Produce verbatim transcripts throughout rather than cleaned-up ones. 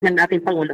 ng ating Pangulo.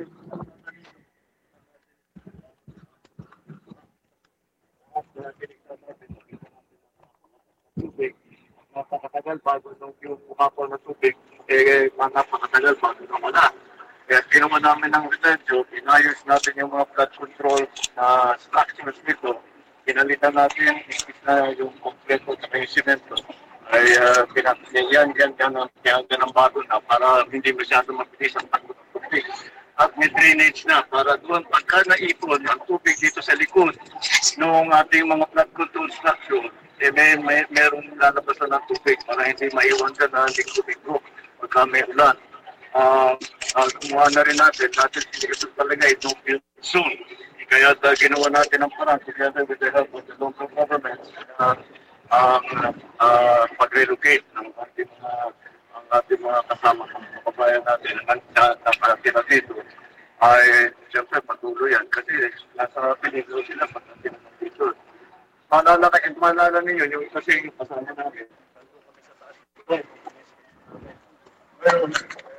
Napakatagal bago nung yung umapaw na tubig, eh, napakatagal bago na wala. Kaya ginawa namin ng resensyo, inayos natin yung mga flood control na structures nito, pinalitan natin, isis na yung kompleto sa yung cemento, ay uh, pinatili yan, yan, yan, yan, yan ang bago na para hindi masyado mabilis ang takbo ng tubig. At may drainage na para doon pagka naipon ang tubig dito sa likod ng ating mga flood control structure, eh may, may merong lalabasan ng tubig para hindi maiwan ka na linggo-linggo pagka may ulan. Uh, uh, kumuha na rin natin, natin ito talaga itong build soon. Kaya uh, ginawa natin ang parang together with the help of the local government uh, ang uh, pag-relocate ng ating mga ang ating mga kasama ng kababayan natin ang nakatira dito ay siyempre patuloy yan kasi nasa peligro sila pag natin dito. Maalala kayo, maalala ninyo yung kasi yung kasama namin. Meron,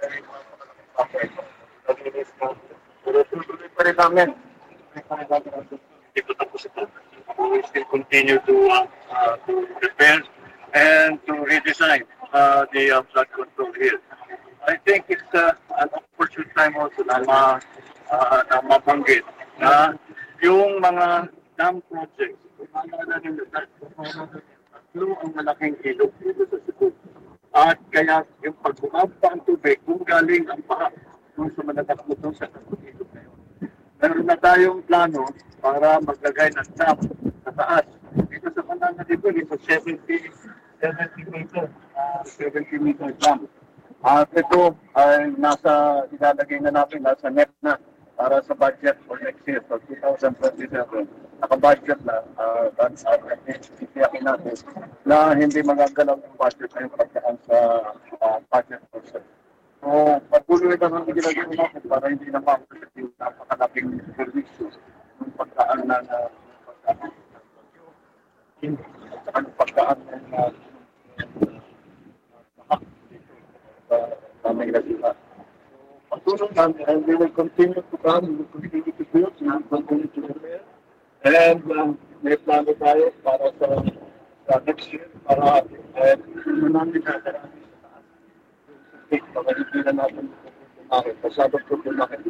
pero tuloy pa rin namin. Hindi ko tapos ito. We still continue to, uh, uh, to repair and to redesign uh, the uh, flood control here. I think it's uh, an opportune time also na, ma, uh, na mabanggit na yung mga dam projects, maalala ninyo, tatlo ang malaking ilog dito sa Cebu. At kaya yung pagbumaba ang tubig, kung galing ang baha, kung sa managakbo doon sa ilog na yun. Meron na tayong plano para maglagay ng dam sa taas. Dito sa Manana dito, dito seventy, seventy meter, uh, seventy meter dam. At ito ay nasa, ilalagay na natin, nasa net na para sa budget for next year, for twenty twenty-seven. Naka-budget na, uh, at itiyakin natin na hindi magagalaw yung budget na yung pagkaan sa uh, budget person. So, patuloy na ang ginagawa natin para hindi na makulit yung napakalaping service yung pagkaan na uh, pagkaan ang pagkaan ng uh, uh, may nagila. Patuloy namin and we will continue to come, we will continue to build, we will continue to repair. And uh, may plano tayo para sa, sa next year para uh, namin na karami sa taas. Para hindi na natin tumakin. Pasadong po tumakin.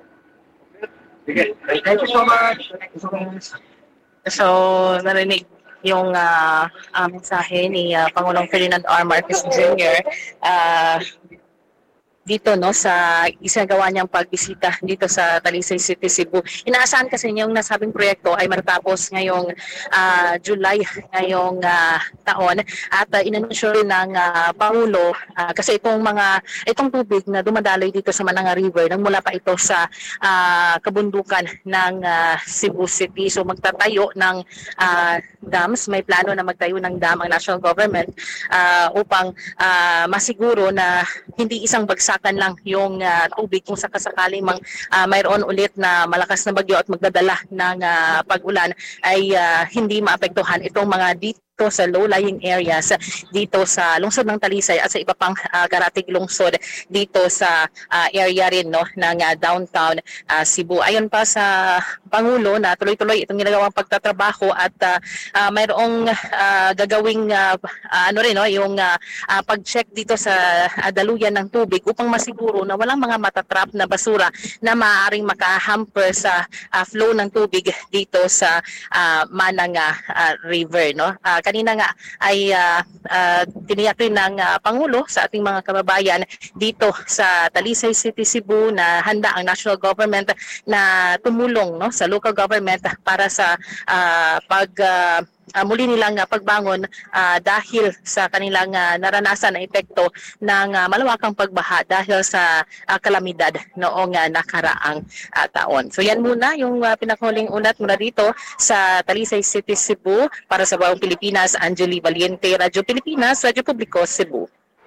Sige. Thank you so much. Thank you so much. So, narinig yung uh, uh, mensahe ni uh, Pangulong Ferdinand R. Marcos Junior Uh, dito no sa isagawa niyang pagbisita dito sa Talisay City, Cebu. Inaasahan kasi yung nasabing proyekto ay matatapos ngayong uh, July ngayong uh, taon at uh, inanunsyo rin ng uh, Pangulo uh, kasi itong mga itong tubig na dumadaloy dito sa Mananga River nang mula pa ito sa uh, kabundukan ng uh, Cebu City. So magtatayo ng uh, dams, may plano na magtayo ng dam ang national government uh, upang uh, masiguro na hindi isang bagsak lang yung uh, tubig kung sakasakaling mang uh, mayroon ulit na malakas na bagyo at magdadala ng uh, pag-ulan ay uh, hindi maapektuhan itong mga dito sa low-lying areas dito sa lungsod ng Talisay at sa iba pang uh, karatig lungsod dito sa uh, area rin no ng uh, downtown uh, Cebu. Ayon pa sa Pangulo na tuloy-tuloy itong ginagawang pagtatrabaho at uh, uh, mayroong uh, gagawing uh, uh, ano rin no yung uh, uh, pag-check dito sa uh, daluyan ng tubig upang masiguro na walang mga matatrap na basura na maaaring makahamper sa uh, flow ng tubig dito sa uh, Mananga uh, River no. Uh, kanina nga ay uh, uh, tiniyak rin ng uh, Pangulo sa ating mga kababayan dito sa Talisay City, Cebu na handa ang national government na tumulong no sa local government para sa uh, pag uh, uh, muli nilang uh, pagbangon uh, dahil sa kanilang uh, naranasan na epekto ng uh, malawakang pagbaha dahil sa uh, kalamidad noong uh, nakaraang uh, taon. So yan muna yung uh, pinakahuling unat mula dito sa Talisay City, Cebu. Para sa buong Pilipinas, Angeli Valiente, Radyo Pilipinas, Radyo Publiko, Cebu.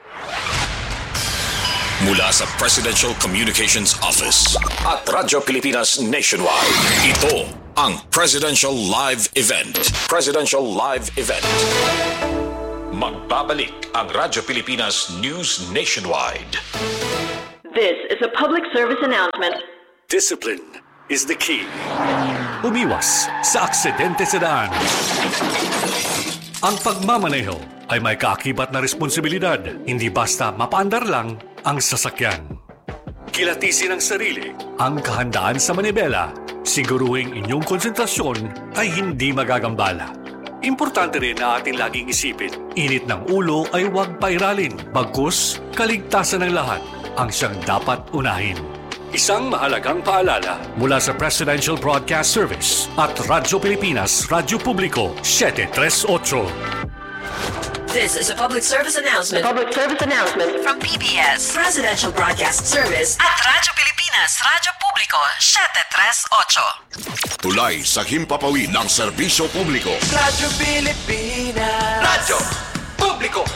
Mula sa Presidential Communications Office at Radyo Pilipinas Nationwide, ito ang Presidential Live Event. Presidential Live Event. Magbabalik ang Radyo Pilipinas News Nationwide. This is a public service announcement. Discipline is the key. Umiwas sa aksidente sa daan. Ang pagmamaneho ay may kaakibat na responsibilidad, hindi basta mapaandar lang ang sasakyan. Kilatisin ang sarili, ang kahandaan sa manibela, siguruhing inyong konsentrasyon ay hindi magagambala. Importante rin na ating laging isipin, init ng ulo ay huwag pairalin, bagkus kaligtasan ng lahat ang siyang dapat unahin. Isang mahalagang paalala mula sa Presidential Broadcast Service at Radyo Pilipinas, Radyo Publiko, seven three eight. This is a public service announcement. Public service announcement From P B S, Presidential Broadcast Service at Radyo Pilipinas, Radyo Publiko, seven three eight. Tulay sa himpapawid ng serbisyo publiko. Radyo Pilipinas. Radyo Publiko.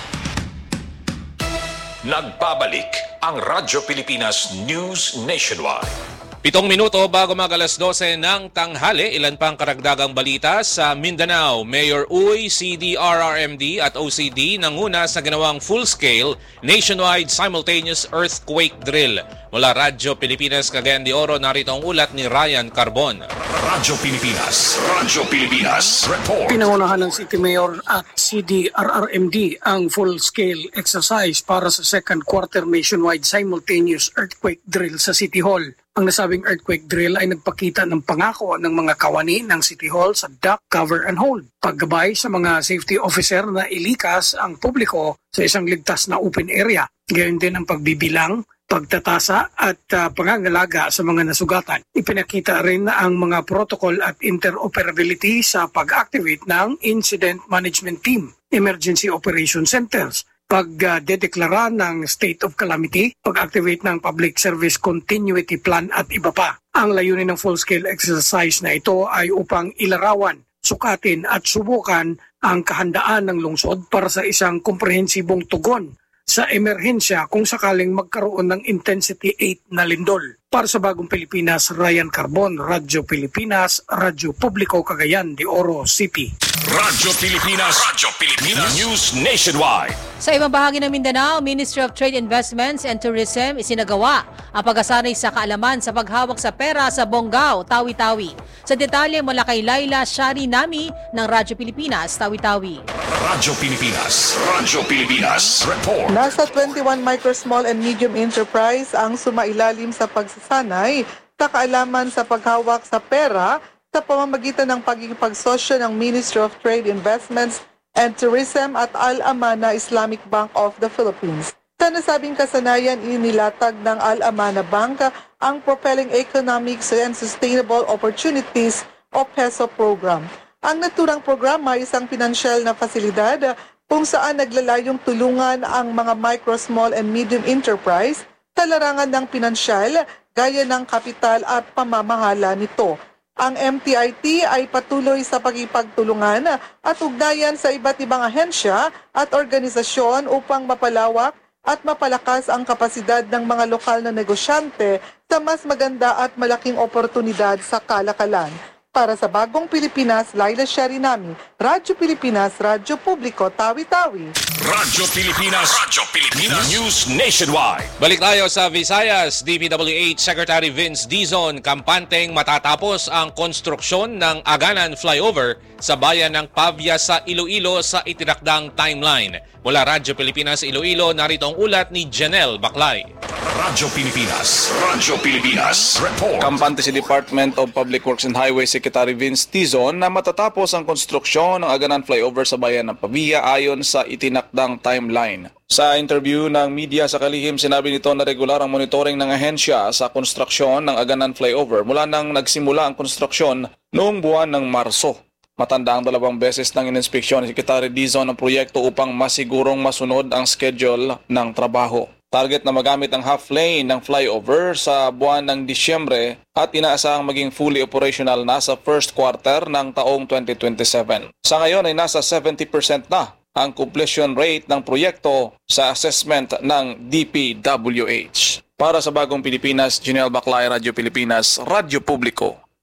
Nagbabalik ang Radyo Pilipinas News Nationwide. Pitong minuto bago mag alas dose ng tanghali, ilan pang karagdagang balita sa Mindanao. Mayor Uy, C D R R M D at O C D nanguna sa ginawang full-scale nationwide simultaneous earthquake drill. Mula Radyo Pilipinas, Cagayan de Oro, narito ang ulat ni Ryan Carbon. Radyo Pilipinas, Radyo Pilipinas, report. Pinangunahan ng City Mayor at C D R R M D ang full-scale exercise para sa second quarter nationwide simultaneous earthquake drill sa City Hall. Ang nasabing earthquake drill ay nagpakita ng pangako ng mga kawani ng City Hall sa duck, cover and hold. Paggabay sa mga safety officer na ilikas ang publiko sa isang ligtas na open area. Gayon din ang pagbibilang, pagtatasa at uh, pangangalaga sa mga nasugatan. Ipinakita rin ang mga protocol at interoperability sa pag-activate ng Incident Management Team, Emergency Operation Centers, pagdedeklara ng state of calamity, pag-activate ng public service continuity plan at iba pa. Ang layunin ng full-scale exercise na ito ay upang ilarawan, sukatin at subukan ang kahandaan ng lungsod para sa isang komprehensibong tugon sa emerhensya kung sakaling magkaroon ng intensity eight na lindol. Para sa Bagong Pilipinas, Ryan Carbon, Radyo Pilipinas, Radyo Publiko, Cagayan de Oro City. Radyo Pilipinas, Radyo Pilipinas News Nationwide. Sa ibang bahagi ng Mindanao, Ministry of Trade, Investments and Tourism isinagawa ang pag-asanay sa kaalaman sa paghawak sa pera sa Bonggao, Tawi-Tawi. Sa detalye mula kay Laila Shari Nami ng Radyo Pilipinas, Tawi-Tawi. Radyo Pilipinas, Radyo Pilipinas, report. Nasa twenty-one micro, small and medium enterprise ang sumailalim sa pagsasanay sa kaalaman sa paghawak sa pera sa pamamagitan ng pagkikipagsosyo ng Ministry of Trade, Investments and Tourism at Al-Amana Islamic Bank of the Philippines. Sa nasabing kasanayan, inilatag ng Al-Amana Bank ang Propelling Economics and Sustainable Opportunities o PESO program. Ang naturang programa ay isang pinansyal na fasilidad kung saan naglalayong tulungan ang mga micro, small and medium enterprise sa larangan ng pinansyal gaya ng kapital at pamamahala nito. Ang M T I T ay patuloy sa pagkipagtulungan at ugnayan sa iba't ibang ahensya at organisasyon upang mapalawak at mapalakas ang kapasidad ng mga lokal na negosyante sa mas maganda at malaking oportunidad sa kalakalan. Para sa Bagong Pilipinas, Laila Sharinami, Radyo Pilipinas, Radyo Publiko, Tawi-Tawi. Radyo Pilipinas, Radyo Pilipinas News Nationwide. Balik tayo sa Visayas. D P W H Secretary Vince Dizon kampanteng matatapos ang konstruksyon ng Aganan Flyover sa bayan ng Pavia sa Iloilo sa itinakdang timeline. Mula Radyo Pilipinas Iloilo, narito ang ulat ni Janelle Baclay. Radyo Pilipinas, Radyo Pilipinas, report. Kampante si Department of Public Works and Highways Secretary Vince Dizon na matatapos ang konstruksyon ng Aganan Flyover sa bayan ng Pavia ayon sa itinakdang timeline. Sa interview ng media sa kalihim, sinabi nito na regular ang monitoring ng ahensya sa konstruksyon ng Aganan Flyover mula nang nagsimula ang konstruksyon noong buwan ng Marso. Matanda ang dalawang beses ng ininspeksyon ni Secretary Dizon ang proyekto upang masigurong masunod ang schedule ng trabaho. Target na magamit ang half lane ng flyover sa buwan ng Disyembre at inaasahang maging fully operational na sa first quarter ng taong twenty twenty-seven. Sa ngayon ay nasa seventy percent na ang completion rate ng proyekto sa assessment ng D P W H. Para sa Bagong Pilipinas, Janelle Baclay, Radyo Pilipinas, Radyo Publiko,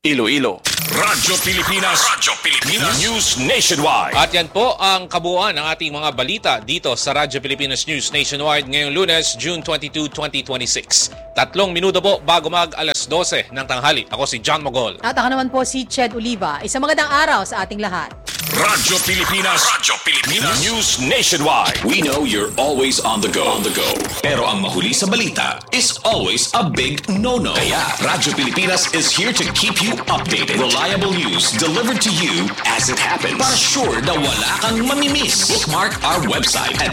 Iloilo. Radyo Pilipinas. Radyo Pilipinas. News Nationwide. At yan po ang kabuuan ng ating mga balita dito sa Radyo Pilipinas News Nationwide ngayong Lunes, June twenty-second, twenty twenty-six. Tatlong minuto po bago mag alas dose ng tanghali. Ako si John Mogol. At ako naman po si Ched Oliva. Isang magandang araw sa ating lahat. Radyo Pilipinas. Radyo Pilipinas. News Nationwide. We know you're always on the go. On the go. Pero ang mahuli sa balita is always a big no-no. Kaya Radyo Pilipinas is here to keep you updated. Reliable news delivered to you as it happens. Para sure na wala kang mamimiss. Bookmark our website at